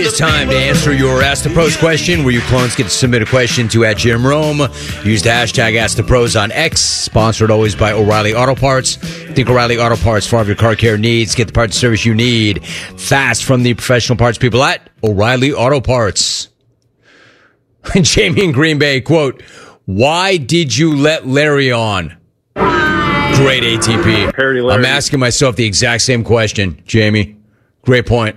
It's time to answer your Ask the Pros question, where you clones get to submit a question to @JimRome. Use the hashtag #AskThePros on X. Sponsored always by O'Reilly Auto Parts. Think O'Reilly Auto Parts for all of your car care needs. Get the parts service you need fast from the professional parts people at O'Reilly Auto Parts. Jamie in Green Bay, quote, "Why did you let Larry on?" Great ATP. I'm asking myself the exact same question, Jamie. Great point.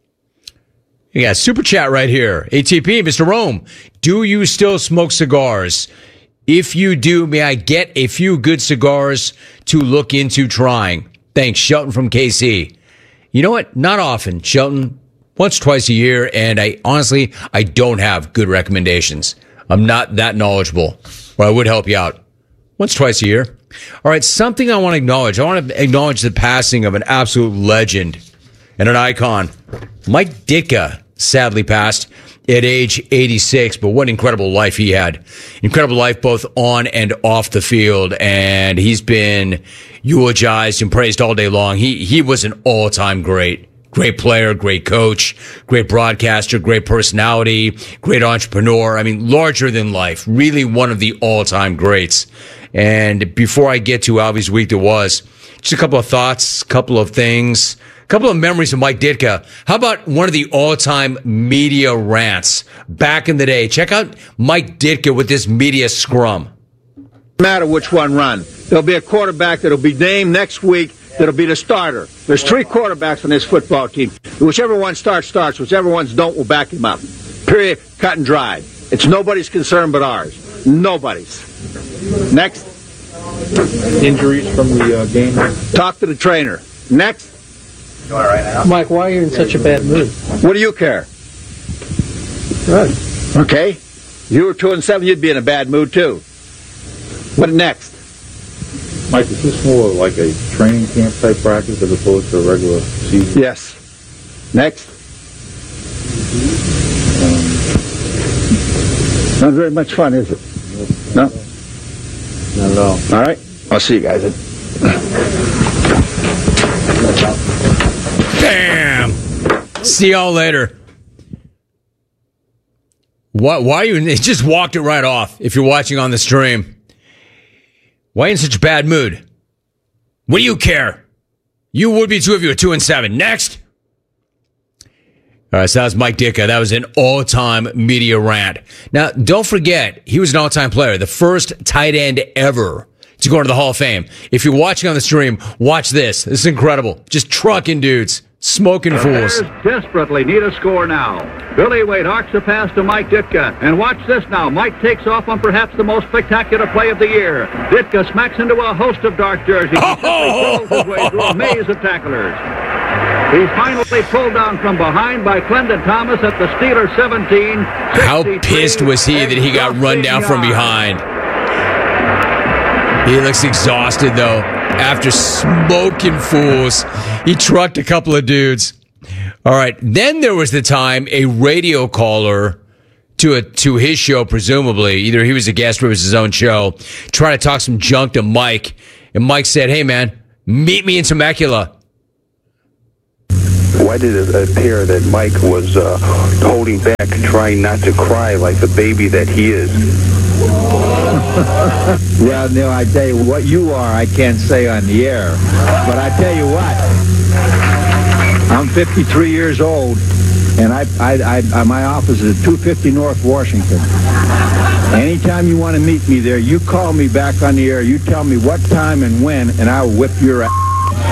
You got super chat right here. ATP, Mr. Rome, do you still smoke cigars? If you do, may I get a few good cigars to look into trying? Thanks, Shelton from KC. You know what? Not often, Shelton. Once, twice a year, and I don't have good recommendations. I'm not that knowledgeable, or I would help you out. Once, twice a year. All right, something I want to acknowledge. I want to acknowledge the passing of an absolute legend and an icon. Mike Ditka sadly passed at age 86, but what an incredible life he had. Incredible life both on and off the field, and he's been eulogized and praised all day long. He was an all-time great. Great player, great coach, great broadcaster, great personality, great entrepreneur. I mean, larger than life. Really one of the all-time greats. And before I get to how his week there was, just a couple of thoughts, couple of things. Couple of memories of Mike Ditka. How about one of the all-time media rants back in the day? Check out Mike Ditka with this media scrum. No matter which one run, there'll be a quarterback that'll be named next week that'll be the starter. There's 3 quarterbacks on this football team. Whichever one starts. Whichever ones don't, will back him up. Period. Cut and dried. It's nobody's concern but ours. Nobody's. Next. Injuries from the game? Talk to the trainer. Next. Right now. Mike, why are you in such a bad mood? What do you care? Good. Okay. If you were 2-7, you'd be in a bad mood too. What next? Mike, is this more like a training camp type practice as opposed to a regular season? Yes. Next. Not very much fun, is it? No? Not at all. All right. I'll see you guys. Bam! See y'all later. Why are you? It just walked it right off. If you're watching on the stream, why are you in such a bad mood? What do you care? You would be too if you were 2-7. Next. All right, so that was Mike Ditka. That was an all-time media rant. Now, don't forget, he was an all-time player, the first tight end ever to go into the Hall of Fame. If you're watching on the stream, watch this. This is incredible. Just trucking dudes. Smoking fools. Desperately need a score now. Billy Wade arcs a pass to Mike Ditka. And watch this now. Mike takes off on perhaps the most spectacular play of the year. Ditka smacks into a host of dark jerseys. He simply his way through a maze of tacklers. He's finally pulled down from behind by Clendon Thomas at the Steelers 17. How pissed was he that he got run down from behind? He looks exhausted, though. After smoking fools, he trucked a couple of dudes. All right. Then there was the time a radio caller to his show, presumably, either he was a guest or it was his own show, trying to talk some junk to Mike. And Mike said, "Hey, man, meet me in Temecula." Why did it appear that Mike was holding back, trying not to cry like the baby that he is? Well, Neil, I tell you what you are, I can't say on the air. But I tell you what, I'm 53 years old, and my office is at 250 North Washington. Anytime you want to meet me there, you call me back on the air. You tell me what time and when, and I'll whip your ass.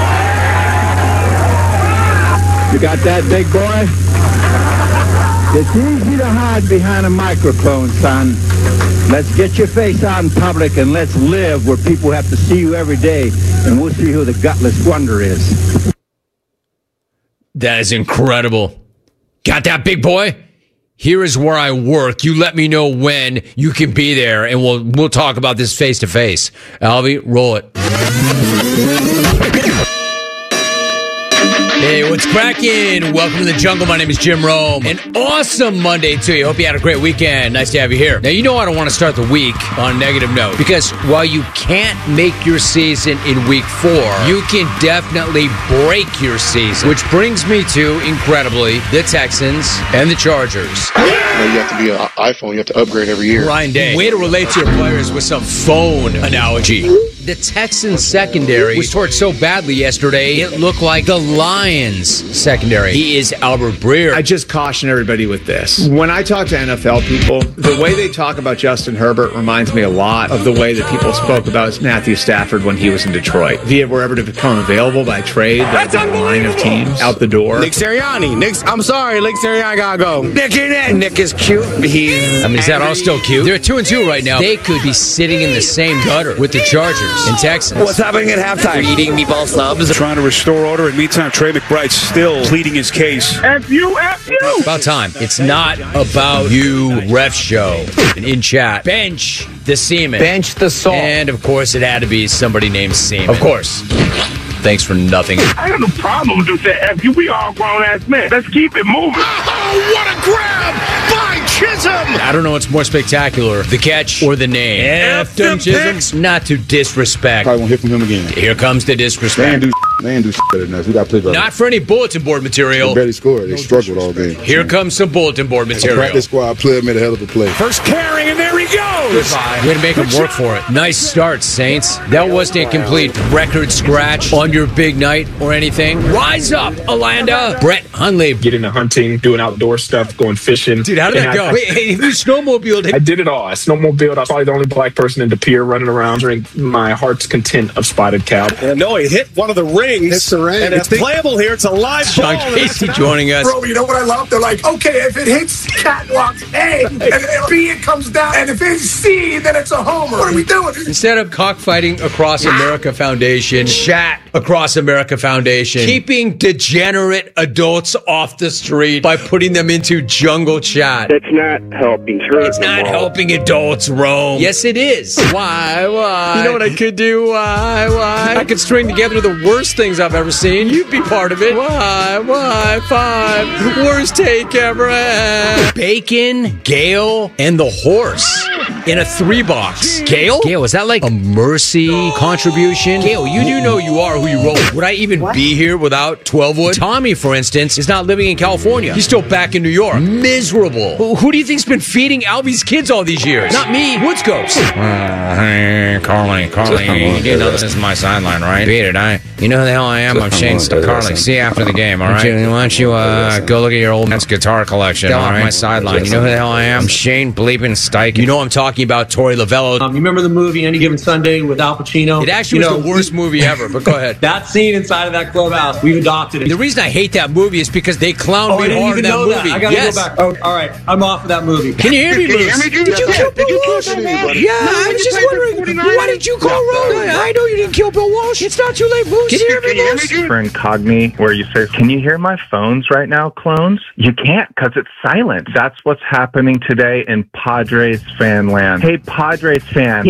You got that, big boy? It's easy to hide behind a microphone, son. Let's get your face out in public and let's live where people have to see you every day, and we'll see who the gutless wonder is. That is incredible. Got that, big boy? Here is where I work. You let me know when you can be there, and we'll talk about this face to face. Albie, roll it. Hey, what's cracking? Welcome to the jungle. My name is Jim Rome. An awesome Monday to you. Hope you had a great weekend. Nice to have you here. Now, you know I don't want to start the week on a negative note because while you can't make your season in week 4, you can definitely break your season. Which brings me to, incredibly, the Texans and the Chargers. You have to be an iPhone. You have to upgrade every year. Ryan Day. Way to relate to your players with some phone analogy. The Texans secondary was torched so badly yesterday, it looked like the Lions secondary. He is Albert Breer. I just caution everybody with this. When I talk to NFL people, the way they talk about Justin Herbert reminds me a lot of the way that people spoke about Matthew Stafford when he was in Detroit. If he were ever to become available by trade, that's a line of teams out the door. Nick Sirianni. I'm sorry, Nick Sirianni gotta go. Nick is cute. Is that all still cute? They're 2-2 right now. They could be sitting in the same gutter with the Chargers in Texas. What's happening at halftime? Eating meatball subs. Trying to restore order. In the meantime, Trey McBride's still pleading his case. F you. About time. It's not about you, ref show. In chat, bench the seaman. Bench the salt. And, of course, it had to be somebody named Seaman. Of course. Thanks for nothing. I got no problem with that. F you. We all grown-ass men. Let's keep it moving. Oh, what a grab by Chisholm! I don't know what's more spectacular, the catch or the name. F them Chisholm. Not to disrespect. Probably won't hear from him again. Here comes the disrespect. Man do better than us. We got to play better. Not for any bulletin board material. They barely scored. They struggled all game. Here comes some bulletin board material. Practice squad player made a hell of a play. First carrying, and there he goes. Goodbye. Way to make him work for it. Nice start, Saints. That wasn't a complete record scratch on your big night or anything. Rise up, Alanda. Brett Hundley. Get into hunting, doing outdoor stuff, going fishing. Dude, how did that go? Wait, hey, you snowmobiled. I did it all. I snowmobiled. I was probably the only black person in De Pere running around during my heart's content of spotted cow. No, he hit one of the rings. It's the ring. And it's playable here. It's a live Sean ball. Casey joining us. Bro, you know what I love? They're like, okay, if it hits catwalks A, and then B, it comes down, and if it's C, then it's a homer. What are we doing? Instead of cockfighting Across America Foundation, chat Across America Foundation, keeping degenerate adults off the street by putting them into jungle chat. That's not helping. It's not helping adults roam. Yes, it is. Why? You know what I could do? Why? I could string together the worst things I've ever seen. You'd be part of it. Why? 5 worst take ever. Bacon, Gale, and the horse in a 3-box. Gale, is that like a mercy contribution? Gale, you do know you are who you roll. Would I even be here without 12 Wood? Tommy, for instance, is not living in California. He's still back in New York. Miserable. Who do you think's been feeding Albie's kids all these years? Not me. Woodscopes. Hey, Carly, you know this is my sideline, right? Beat it, you know who the hell I am? I'm Shane Carly. See you after the game, all right? Why don't you go look at your old man's guitar collection, all right? My sideline. You know who the hell I am? I'm Shane Bleepin' Steichen. You know I'm talking about Tori Lavello. You remember the movie Any Given Sunday with Al Pacino? It actually was the worst movie ever, but go ahead. That scene inside of that clubhouse, we've adopted it. The reason I hate that movie is because they clowned me hard in that movie. I gotta go back. Oh, all right, I'm off of that movie. Can you hear me, Moose? Did you kill Bill Walsh? Yeah, I was just wondering, why did you call Rowan? I know you didn't kill Bill Walsh. It's not too late, Moose. Can you hear me, Moose? For Incogni, where you say, can you hear my phones right now, clones? You can't, because it's silent. That's what's happening today in Padres fan land. Hey, Padres fan.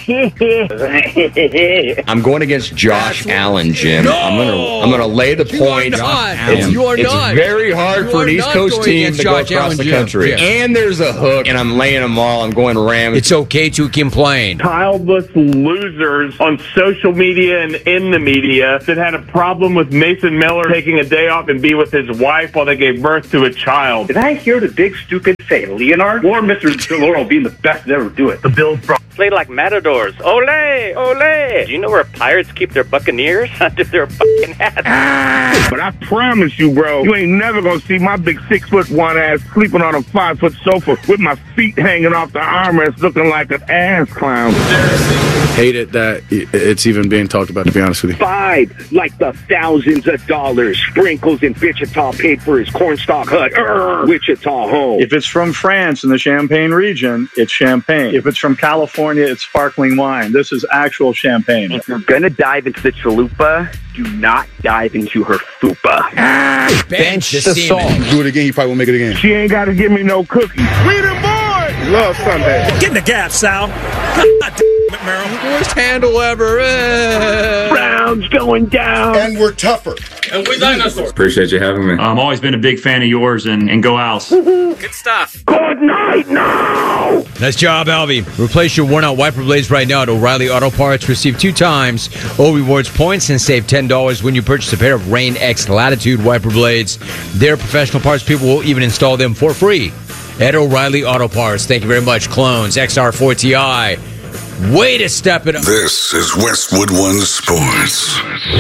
I'm going against Josh Allen, Jim. No! I'm gonna lay the point. It's very hard for an East Coast team to go across the country. And there's a hook, and I'm laying them all. I'm going Rams. It's okay to complain. Childless losers on social media and in the media that had a problem with Mason Miller taking a day off and be with his wife while they gave birth to a child. Did I hear the big stupid say Leonard or Mr. DeLauro being the best to ever do it? The Bills played like matadors. Ole, ole. Do you know where pirates keep their buccaneers? Under their fucking hats. But I promise you, bro, you ain't never gonna see my big 6'1" ass sleeping on a 5-foot sofa with my feet hanging off the armrest looking like an ass clown. Hate it that it's even being talked about, to be honest with you. 5, like the thousands of dollars Sprinkles in Wichita paid for his cornstalk hut. Wichita home. If it's from France in the Champagne region, it's champagne. If it's from California, it's sparkling wine. This is actual champagne. If you're gonna dive into the chalupa, do not dive into her fupa. Bench the salt. Do it again, he probably won't make it again. She ain't gotta give me no cookies. We the boys! Love Sunday. Get in the gap, Sal. God damn it, Merrill. Worst handle ever. Browns going down. And we're tougher. with dinosaurs. Appreciate you having me. I've always been a big fan of yours, and go Owls. Good stuff. Good night now. Nice job, Albie. Replace your worn-out wiper blades right now at O'Reilly Auto Parts. Receive 2 times O Rewards points and save $10 when you purchase a pair of Rain X Latitude wiper blades. Their professional parts people will even install them for free at O'Reilly Auto Parts. Thank you very much, Clones. XR4 Ti. Way to step it up. This is Westwood One Sports.